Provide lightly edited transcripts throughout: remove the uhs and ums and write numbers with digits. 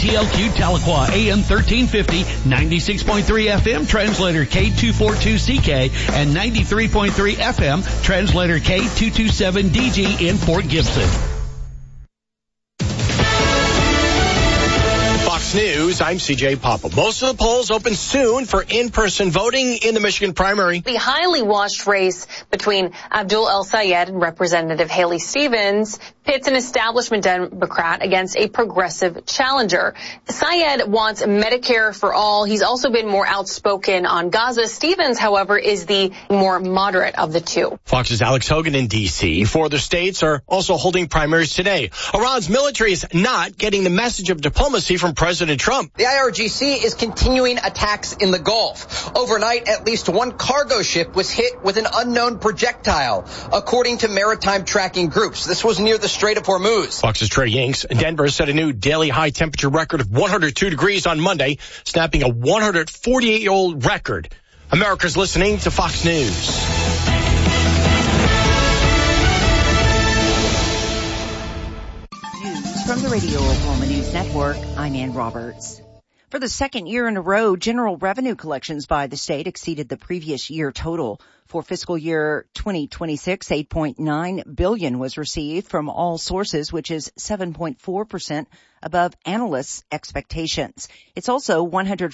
KTLQ Tahlequah, AM 1350, 96.3 FM, translator K242CK, and 93.3 FM, translator K227DG in Fort Gibson. Fox News, I'm CJ Papa. Most of the polls open soon for in-person voting in the Michigan primary. The highly watched race between Abdul El-Sayed and Representative Haley Stevens pits an establishment Democrat against a progressive challenger. Sayed wants Medicare for all. He's also been more outspoken on Gaza. Stevens, however, is the more moderate of the two. Fox's Alex Hogan in D.C. Four other states are also holding primaries today. Iran's military is not getting the message of diplomacy from President Trump. The IRGC is continuing attacks in the Gulf. Overnight, at least one cargo ship was hit with an unknown projectile, according to maritime tracking groups. This was near the Strait of Hormuz. Fox's Trey Yanks. Denver set a new daily high temperature record of 102 degrees on Monday, snapping a 148-year-old record. America's listening to Fox News. From the Radio Oklahoma News Network, I'm Ann Roberts. For the second year in a row, general revenue collections by the state exceeded the previous year total. For fiscal year 2026, $8.9 billion was received from all sources, which is 7.4% above analysts' expectations. It's also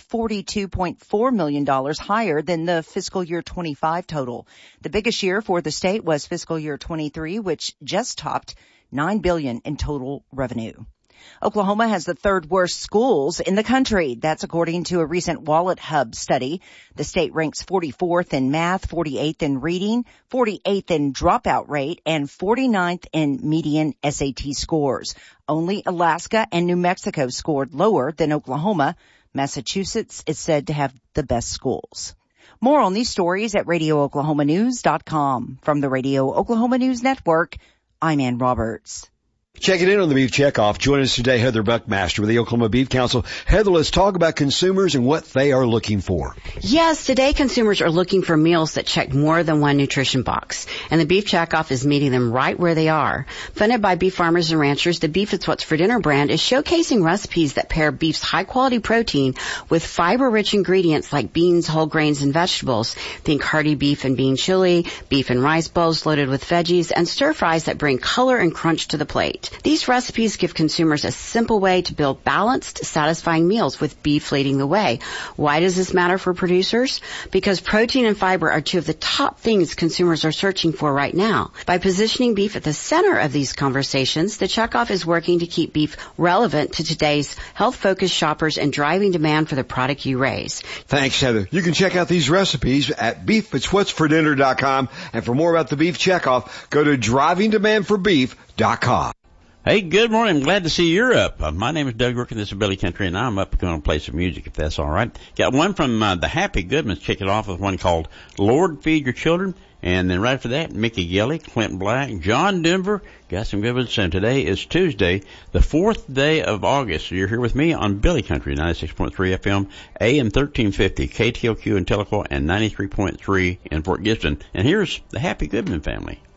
$142.4 million higher than the fiscal year 25 total. The biggest year for the state was fiscal year 23, which just topped $9 billion in total revenue. Oklahoma has the third worst schools in the country. That's according to a recent Wallet Hub study. The state ranks 44th in math, 48th in reading, 48th in dropout rate, and 49th in median SAT scores. Only Alaska and New Mexico scored lower than Oklahoma. Massachusetts is said to have the best schools. More on these stories at RadioOklahomaNews.com. From the Radio Oklahoma News Network, I'm Ann Roberts. Checking in on the Beef Checkoff. Join us today, Heather Buckmaster with the Oklahoma Beef Council. Heather, let's talk about consumers and what they are looking for. Yes, today consumers are looking for meals that check more than one nutrition box, and the Beef Checkoff is meeting them right where they are. Funded by beef farmers and ranchers, the Beef It's What's for Dinner brand is showcasing recipes that pair beef's high-quality protein with fiber-rich ingredients like beans, whole grains, and vegetables. Think hearty beef and bean chili, beef and rice bowls loaded with veggies, and stir-fries that bring color and crunch to the plate. These recipes give consumers a simple way to build balanced, satisfying meals with beef leading the way. Why does this matter for producers? Because protein and fiber are two of the top things consumers are searching for right now. By positioning beef at the center of these conversations, the Checkoff is working to keep beef relevant to today's health-focused shoppers and driving demand for the product you raise. Thanks, Heather. You can check out these recipes at beefitswhatsfordinner.com. And for more about the Beef Checkoff, go to drivingdemandforbeef.com. Hey, good morning. I'm glad to see you're up. My name is Doug Rook, and this is Billy Country, and I'm up going to play some music, if that's all right. Got one from the Happy Goodmans. Kick it off with one called Lord Feed Your Children. And then right after that, Mickey Gelly, Clinton Black, John Denver. Got some good ones. And today is Tuesday, the 4th day of August. So you're here with me on Billy Country, 96.3 FM, AM 1350, KTLQ in Tahlequah, and 93.3 in Fort Gibson. And here's the Happy Goodman family.